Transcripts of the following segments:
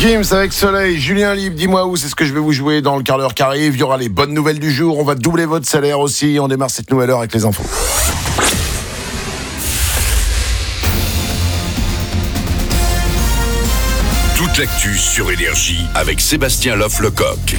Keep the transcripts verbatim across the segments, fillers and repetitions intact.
Gims avec Soleil, Julien Libre, dis-moi où c'est ce que je vais vous jouer dans le quart d'heure qui arrive. Il y aura les bonnes nouvelles du jour, on va doubler votre salaire aussi. On démarre cette nouvelle heure avec les infos. Toute l'actu sur Énergie avec Sébastien Loff-Lecoq.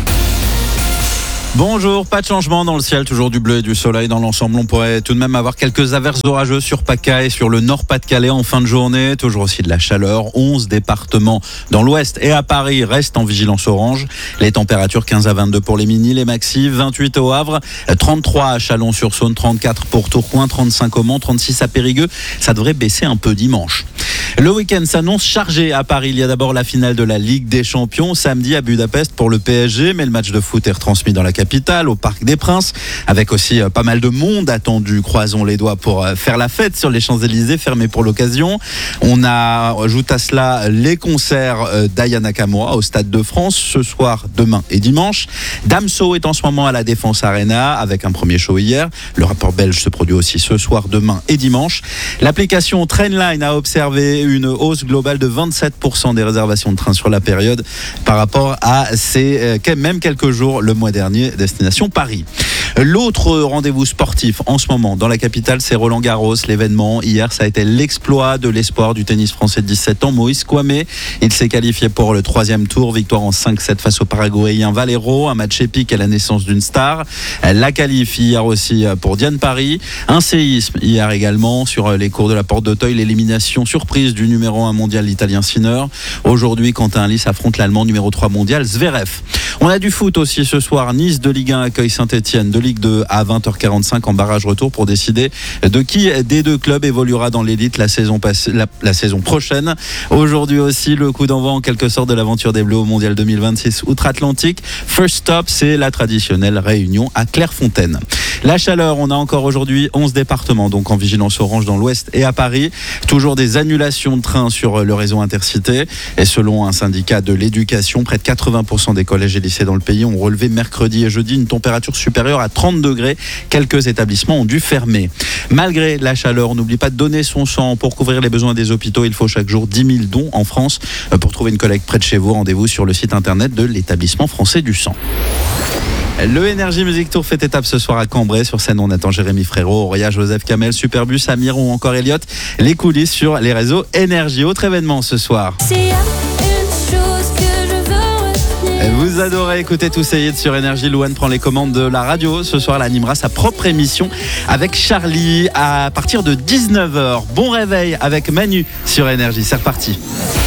Bonjour, pas de changement dans le ciel, toujours du bleu et du soleil dans l'ensemble. On pourrait tout de même avoir quelques averses orageuses sur PACA et sur le Nord-Pas-de-Calais en fin de journée. Toujours aussi de la chaleur. onze départements dans l'ouest et à Paris restent en vigilance orange. Les températures quinze à vingt-deux pour les mini, les maxi, vingt-huit au Havre, trente-trois à Chalon-sur-Saône, trente-quatre pour Tourcoing, trente-cinq au Mans, trente-six à Périgueux. Ça devrait baisser un peu dimanche. Le week-end s'annonce chargé à Paris. Il y a d'abord la finale de la Ligue des Champions samedi à Budapest pour le P S G, mais le match de foot est retransmis dans la capitale, au Parc des Princes, avec aussi pas mal de monde attendu. Croisons les doigts pour faire la fête sur les Champs-Élysées, fermés pour l'occasion. On a, ajoute à cela les concerts d'Aya Nakamura au Stade de France ce soir, demain et dimanche. Damso est en ce moment à la Défense Arena avec un premier show hier. Le rappeur belge se produit aussi ce soir, demain et dimanche. L'application Trainline a observé une hausse globale de vingt-sept pour cent des réservations de trains sur la période par rapport à ces même quelques jours le mois dernier, destination Paris. L'autre rendez-vous sportif en ce moment dans la capitale, c'est Roland Garros. L'événement hier, ça a été l'exploit de l'espoir du tennis français de dix-sept ans, Moïse Kouamé. Il s'est qualifié pour le troisième tour, victoire en cinq sept face au Paraguayen Valero, un match épique à la naissance d'une star. La qualif hier aussi pour Diane Paris. Un séisme hier également sur les cours de la Porte d'Auteuil, l'élimination surprise du numéro un mondial, l'Italien Sinner. Aujourd'hui, Quentin Lys affronte l'Allemand numéro trois mondial, Zverev. On a du foot aussi ce soir. Nice de Ligue un accueille Saint-Etienne de Ligue deux à vingt heures quarante-cinq en barrage retour pour décider de qui des deux clubs évoluera dans l'élite la saison, passe, la, la saison prochaine. Aujourd'hui aussi, le coup d'envoi en quelque sorte de l'aventure des Bleus au mondial deux mille vingt-six outre-Atlantique. First stop, c'est la traditionnelle réunion à Clairefontaine. La chaleur, on a encore aujourd'hui onze départements donc en vigilance orange dans l'ouest et à Paris. Toujours des annulations de trains sur le réseau intercité. Et selon un syndicat de l'éducation, près de quatre-vingts pour cent des collèges et lycées dans le pays ont relevé mercredi et jeudi une température supérieure à trente degrés. Quelques établissements ont dû fermer. Malgré la chaleur, on n'oublie pas de donner son sang. Pour couvrir les besoins des hôpitaux, il faut chaque jour dix mille dons en France. Pour trouver une collecte près de chez vous, rendez-vous sur le site internet de l'établissement français du sang. Le Energy Music Tour fait étape ce soir à Cambrai. Sur scène, on attend Jérémy Frérot, Auria, Joseph Kamel, Superbus, Amir ou encore Elliott. Les coulisses sur les réseaux Énergie. Autre événement ce soir. Vous adorez écouter tous ces hits sur Énergie. Louane prend les commandes de la radio. Ce soir, elle animera sa propre émission avec Charlie à partir de dix-neuf heures. Bon réveil avec Manu sur Énergie. C'est reparti.